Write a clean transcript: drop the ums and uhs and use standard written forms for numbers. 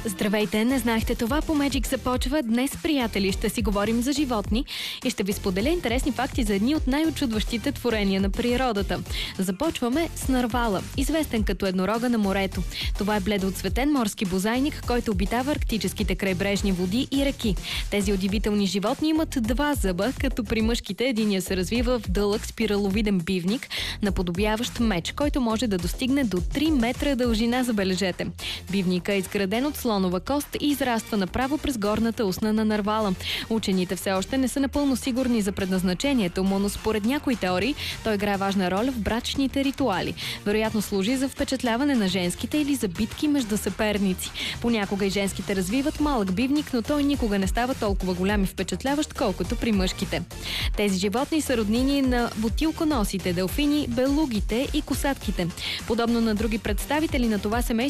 Здравейте, не знаехте това? По Magic започва. Днес, приятели, ще си говорим за животни и ще ви споделя интересни факти за едни от най-очудващите творения на природата. Започваме с нарвала, известен като еднорога на морето. Това е бледоцветен морски бозайник, който обитава арктическите крайбрежни води и реки. Тези удивителни животни имат два зъба, като при мъжките единия се развива в дълъг спираловиден бивник, наподобяващ меч, който може да достигне до 3 метра дължина, забележете. Бивника е изграден от слонова кост и израства направо през горната устна на нарвала. Учените все още не са напълно сигурни за предназначението му, но според някои теории той играе важна роля в брачните ритуали. Вероятно служи за впечатляване на женските или за битки между съперници. Понякога и женските развиват малък бивник, но той никога не става толкова голям и впечатляващ, колкото при мъжките. Тези животни са роднини на бутилконосите, делфини, белугите и косатките. Подобно на други представители на това семейство,